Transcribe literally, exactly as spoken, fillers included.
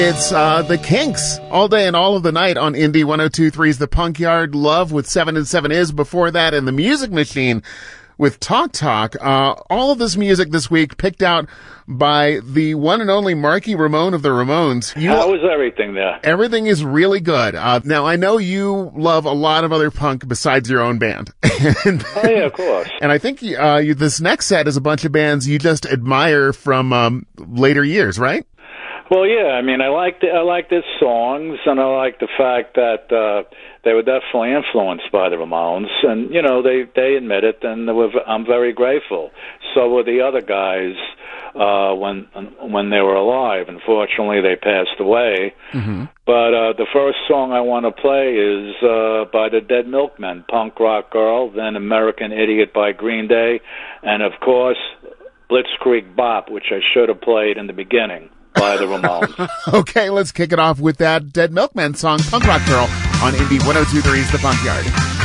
It's uh, the Kinks all day and all of the night on Indie one oh two point three's The Punk Yard. Love with Seven and Seven Is before that, and The Music Machine with Talk Talk. Uh, all of this music this week picked out by the one and only Marky Ramone of the Ramones. You, How was everything there? Everything is really good. Uh, now, I know you love a lot of other punk besides your own band. and, oh, yeah, of course. And I think uh, you, this next set is a bunch of bands you just admire from um, later years, right? Well, yeah, I mean, I like the, I like their songs, and I like the fact that uh, they were definitely influenced by the Ramones, and you know, they they admit it, and they were, I'm very grateful. So were the other guys uh, when when they were alive. Unfortunately, they passed away. Mm-hmm. But uh, the first song I want to play is uh, by the Dead Milkmen, "Punk Rock Girl," then "American Idiot" by Green Day, and of course, "Blitzkrieg Bop," which I should have played in the beginning, by the Ramones. Okay, let's kick it off with that Dead Milkmen song, "Punk Rock Girl," on Indie one oh two point three's The Punk Yard.